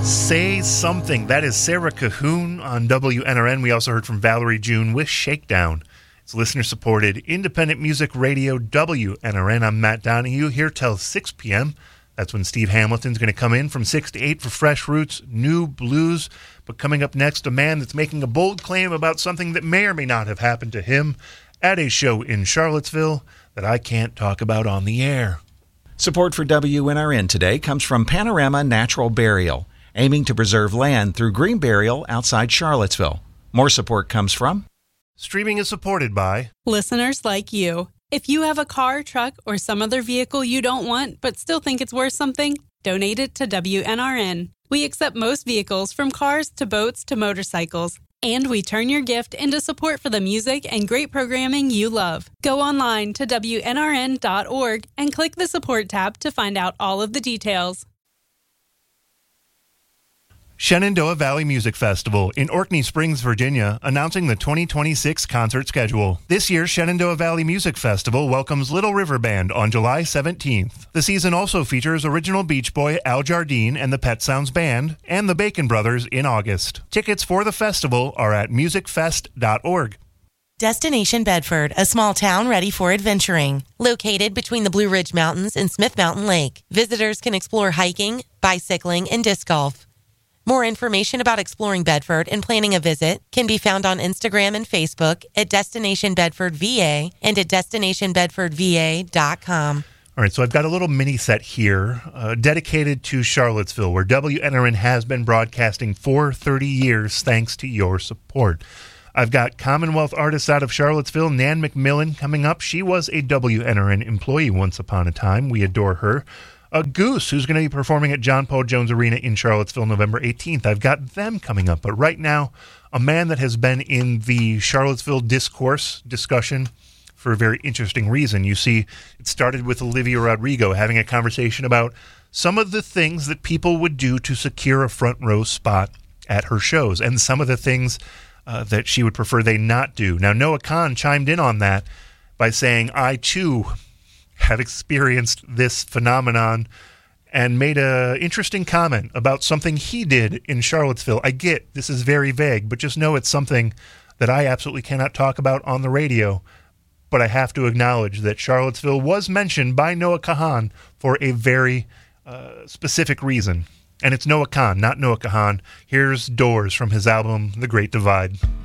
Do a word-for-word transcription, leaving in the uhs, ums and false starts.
Say Something. That is Sarah Cahoon on W N R N. We also heard from Valerie June with Shakedown. It's listener-supported independent music radio W N R N. I'm Matt Donahue here till six p.m. That's when Steve Hamilton's going to come in from six to eight for Fresh Roots, New Blues. But coming up next, a man that's making a bold claim about something that may or may not have happened to him at a show in Charlottesville that I can't talk about on the air. Support for W N R N today comes from Panorama Natural Burial, aiming to preserve land through green burial outside Charlottesville. More support comes from... Streaming is supported by... listeners like you. If you have a car, truck, or some other vehicle you don't want but still think it's worth something, donate it to W N R N. We accept most vehicles, from cars to boats to motorcycles. And we turn your gift into support for the music and great programming you love. Go online to W N R N dot org and click the support tab to find out all of the details. Shenandoah Valley Music Festival in Orkney Springs, Virginia, announcing the twenty twenty-six concert schedule. This year's Shenandoah Valley Music Festival welcomes Little River Band on July seventeenth. The season also features original Beach Boy Al Jardine and the Pet Sounds Band and the Bacon Brothers in August. Tickets for the festival are at music fest dot org. Destination Bedford, a small town ready for adventuring. Located between the Blue Ridge Mountains and Smith Mountain Lake, visitors can explore hiking, bicycling, and disc golf. More information about exploring Bedford and planning a visit can be found on Instagram and Facebook at Destination Bedford V A and at destination bedford v a dot com. All right, so I've got a little mini set here uh, dedicated to Charlottesville, where W N R N has been broadcasting for thirty years thanks to your support. I've got Commonwealth artist out of Charlottesville, Nan McMillan, coming up. She was a W N R N employee once upon a time. We adore her. A Goose, who's going to be performing at John Paul Jones Arena in Charlottesville November eighteenth. I've got them coming up. But right now, a man that has been in the Charlottesville discourse discussion for a very interesting reason. You see, it started with Olivia Rodrigo having a conversation about some of the things that people would do to secure a front row spot at her shows, and some of the things uh, that she would prefer they not do. Now, Noah Kahan chimed in on that by saying, I too have experienced this phenomenon, and made a interesting comment about something he did in Charlottesville. I get this is very vague, but just know it's something that I absolutely cannot talk about on the radio. But I have to acknowledge that Charlottesville was mentioned by Noah Kahan for a very uh, specific reason. And it's Noah Kahan, not Noah Kahan. Here's Doors from his album, The Great Divide.